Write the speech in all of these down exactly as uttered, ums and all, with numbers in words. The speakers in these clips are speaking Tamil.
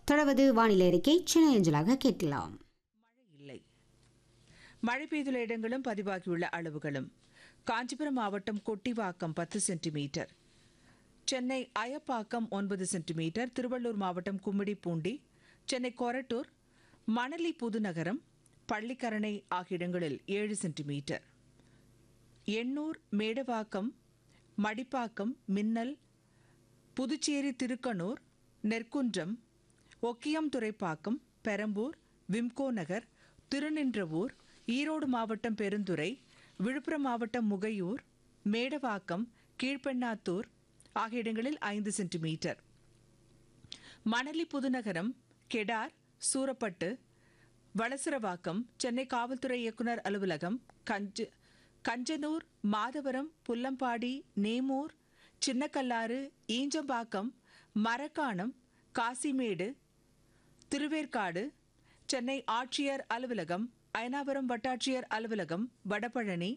தொடர்வது வானிலை அறிக்கை சென்னை அஞ்சலாக கேட்கலாம். மழை இல்லை. மழை பெய்துள்ள இடங்களும் பதிவாகியுள்ள அளவுகளும்: காஞ்சிபுரம் மாவட்டம் கொட்டிவாக்கம் பத்து சென்டிமீட்டர், சென்னை அயப்பாக்கம் ஒன்பது சென்டிமீட்டர், திருவள்ளூர் மாவட்டம் கும்மிடிப்பூண்டி, சென்னை கொரட்டூர், மணலி புதுநகரம், பள்ளிக்கரணை ஆகிய இடங்களில் ஏழு சென்டிமீட்டர், எண்ணூர், மேடவாக்கம், மடிப்பாக்கம், மின்னல், புதுச்சேரி திருக்கனூர், நெற்குன்றம், ஒக்கியம் துறைப்பாக்கம், பெரம்பூர், விம்கோ நகர், திருநின்றவூர், ஈரோடு மாவட்டம் பெருந்துறை, விழுப்புரம் மாவட்டம் முகையூர், மேடவாக்கம், கீழ்பெண்ணாத்தூர் ஆகிய இடங்களில் ஐந்து சென்டிமீட்டர், மணலி புதுநகரம், கெடார், சூரப்பட்டு, வளசரவாக்கம், சென்னை காவல்துறை இயக்குநர் அலுவலகம், கஞ்ச கஞ்சனூர், மாதவரம், புல்லம்பாடி, நேமூர், சின்னக்கல்லாறு, ஈஞ்சம்பாக்கம், மரக்காணம், காசிமேடு, திருவேற்காடு, சென்னை ஆட்சியர் அலுவலகம், அயனாவரம் வட்டாட்சியர் அலுவலகம், வடபழனி,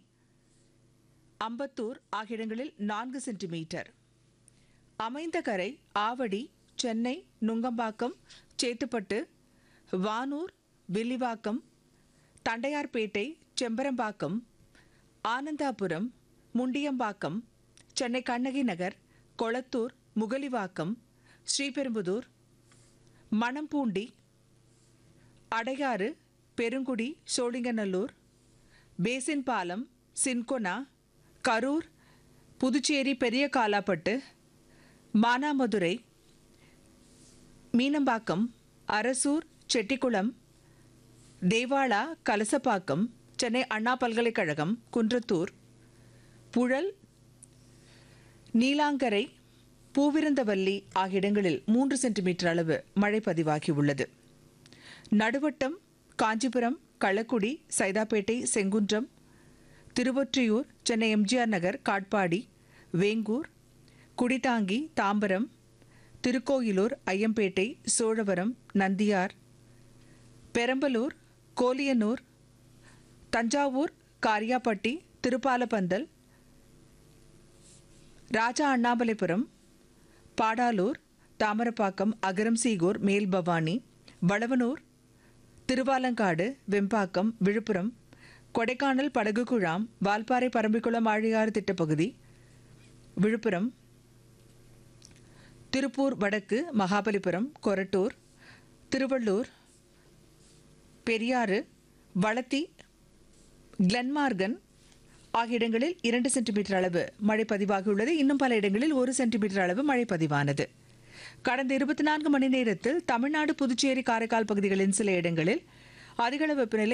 அம்பத்தூர் ஆகிய இடங்களில் நான்கு சென்டிமீட்டர், அமைந்தகரை, ஆவடி, சென்னை நுங்கம்பாக்கம், சேத்துப்பட்டு, வானூர், வில்லிவாக்கம், தண்டையார்பேட்டை, செம்பரம்பாக்கம், ஆனந்தாபுரம், முண்டியம்பாக்கம், சென்னை கண்ணகி நகர், கொளத்தூர், முகலிவாக்கம், ஸ்ரீபெரும்புதூர், மணம்பூண்டி, அடையாறு, பெருங்குடி, சோழிங்கநல்லூர், பேசின் பாலம், சின்கொனா, கரூர், புதுச்சேரி பெரிய காலாப்பட்டு, மானாமதுரை, மீனம்பாக்கம், அரசூர், செட்டிக்குளம், தேவாலா, கலசப்பாக்கம், சென்னை அண்ணா பல்கலைக்கழகம், குன்றத்தூர், புழல், நீலாங்கரை, பூவிருந்தவல்லி ஆகிய இடங்களில் மூன்று சென்டிமீட்டர் அளவு மழை பதிவாகியுள்ளது. நடுவட்டம், காஞ்சிபுரம், களக்குடி, சைதாப்பேட்டை, செங்குன்றம், திருவொற்றியூர், சென்னை எம்ஜிஆர் நகர், காட்பாடி, வேங்கூர், குடிதாங்கி, தாம்பரம், திருக்கோயிலூர், ஐயம்பேட்டை, சோழவரம், நந்தியார், பெரம்பலூர், கோலியனூர், தஞ்சாவூர், காரியாப்பட்டி, திருப்பாலப்பந்தல், ராஜா அண்ணாமலைபுரம், பாடாலூர், தாமரப்பாக்கம், அகரம்சீகூர், மேல்பவானி, வளவனூர், திருவாலங்காடு, வெம்பாக்கம், விழுப்புரம், கொடைக்கானல், படகுகுழாம், வால்பாறை, பரம்பிக்குளம், ஆழியாறு திட்டப்பகுதி, விழுப்புரம், திருப்பூர் வடக்கு, மகாபலிபுரம், கொரட்டூர், திருவள்ளூர், பெரியாறு, வளத்தி, கிளன்மார்கன் ஆகிய இடங்களில் இரண்டு சென்டிமீட்டர் அளவு மழை பதிவாகியுள்ளது. இன்னும் பல இடங்களில் ஒரு சென்டிமீட்டர் அளவு மழை பதிவானது. கடந்த இருபத்தி நான்கு மணி நேரத்தில் தமிழ்நாடு, புதுச்சேரி, காரைக்கால் பகுதிகளின் சில இடங்களில் அதிகளவு வெப்பநிலை